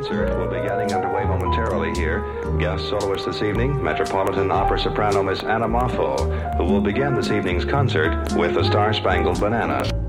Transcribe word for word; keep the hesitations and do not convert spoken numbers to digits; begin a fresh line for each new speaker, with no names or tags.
concert will be getting underway momentarily here. Guest soloist this evening, Metropolitan Opera soprano Miss Anna Moffo, who will begin this evening's concert with the Star-Spangled Banner.